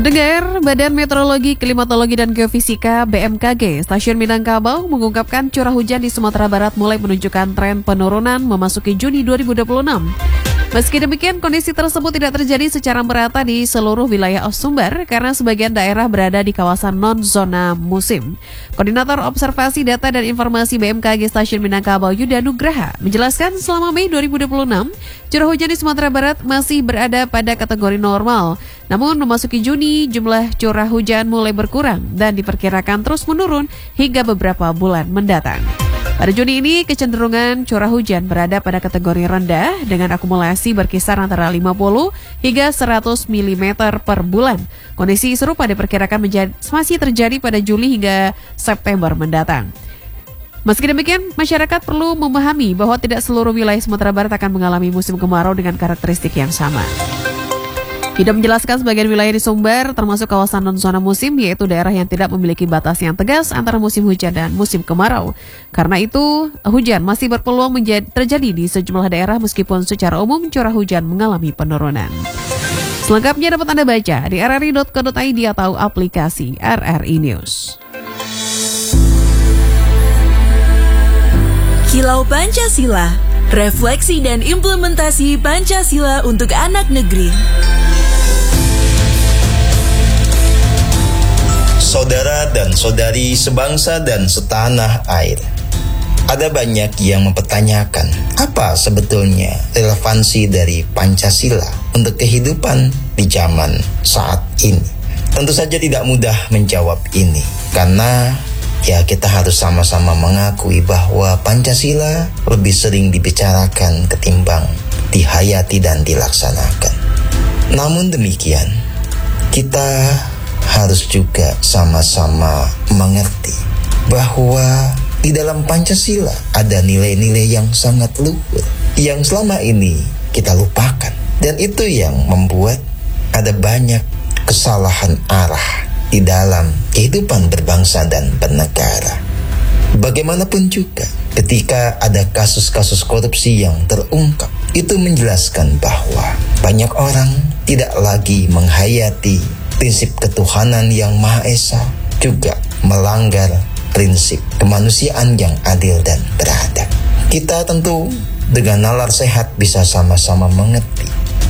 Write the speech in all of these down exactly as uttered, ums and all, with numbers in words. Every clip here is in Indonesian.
Pendengar, Badan Meteorologi, Klimatologi dan Geofisika B M K G Stasiun Minangkabau mengungkapkan curah hujan di Sumatera Barat mulai menunjukkan tren penurunan memasuki Juni dua ribu dua puluh enam. Meski demikian, kondisi tersebut tidak terjadi secara merata di seluruh wilayah Sumbar karena sebagian daerah berada di kawasan non-zona musim. Koordinator Observasi Data dan Informasi B M K G Stasiun Minangkabau Yuda Nugraha menjelaskan selama Mei dua ribu dua puluh enam, curah hujan di Sumatera Barat masih berada pada kategori normal. Namun memasuki Juni, jumlah curah hujan mulai berkurang dan diperkirakan terus menurun hingga beberapa bulan mendatang. Pada Juni ini, kecenderungan curah hujan berada pada kategori rendah dengan akumulasi berkisar antara lima puluh hingga seratus milimeter per bulan. Kondisi serupa diperkirakan menjadi, masih terjadi pada Juli hingga September mendatang. Meski demikian, masyarakat perlu memahami bahwa tidak seluruh wilayah Sumatera Barat akan mengalami musim kemarau dengan karakteristik yang sama. Yuda menjelaskan sebagian wilayah di Sumbar termasuk kawasan non-zona musim, yaitu daerah yang tidak memiliki batas yang tegas antara musim hujan dan musim kemarau. Karena itu, hujan masih berpeluang menjadi, terjadi di sejumlah daerah meskipun secara umum curah hujan mengalami penurunan. Selengkapnya dapat Anda baca di r r i dot co dot i d atau aplikasi R R I News. Kilau Pancasila, refleksi dan implementasi Pancasila untuk anak negeri. Saudara dan saudari sebangsa dan setanah air, ada banyak yang mempertanyakan apa sebetulnya relevansi dari Pancasila untuk kehidupan di zaman saat ini. Tentu saja tidak mudah menjawab ini, karena ya kita harus sama-sama mengakui bahwa Pancasila lebih sering dibicarakan ketimbang dihayati dan dilaksanakan. Namun demikian, kita harus juga sama-sama mengerti bahwa di dalam Pancasila ada nilai-nilai yang sangat luhur yang selama ini kita lupakan, dan itu yang membuat ada banyak kesalahan arah di dalam kehidupan berbangsa dan bernegara. Bagaimanapun juga, ketika ada kasus-kasus korupsi yang terungkap, itu menjelaskan bahwa banyak orang tidak lagi menghayati prinsip ketuhanan yang Maha Esa, juga melanggar prinsip kemanusiaan yang adil dan beradab. Kita tentu dengan nalar sehat bisa sama-sama mengerti,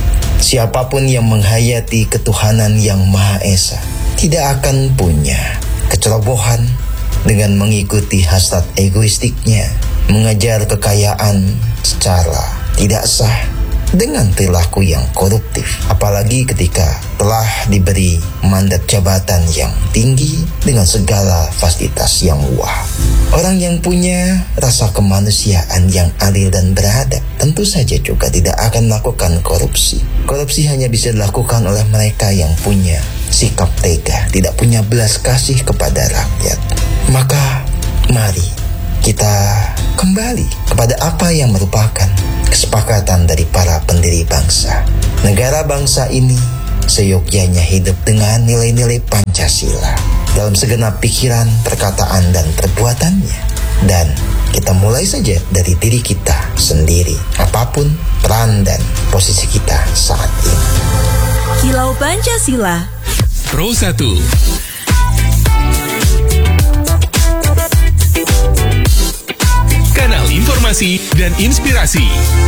siapapun yang menghayati ketuhanan yang Maha Esa tidak akan punya kecerobohan dengan mengikuti hasrat egoistiknya, mengejar kekayaan secara tidak sah dengan perilaku yang koruptif, apalagi ketika telah diberi mandat jabatan yang tinggi dengan segala fasilitas yang wah. Orang yang punya rasa kemanusiaan yang adil dan beradab tentu saja juga tidak akan melakukan korupsi. Korupsi hanya bisa dilakukan oleh mereka yang punya sikap tega, tidak punya belas kasih kepada rakyat. Maka mari kita kembali kepada apa yang merupakan kesepakatan dari para pendiri bangsa. Negara bangsa ini seyogyanya hidup dengan nilai-nilai Pancasila dalam segenap pikiran, perkataan, dan perbuatannya. Dan kita mulai saja dari diri kita sendiri, apapun peran dan posisi kita saat ini. Kilau Pancasila Pro satu Kanal informasi dan inspirasi.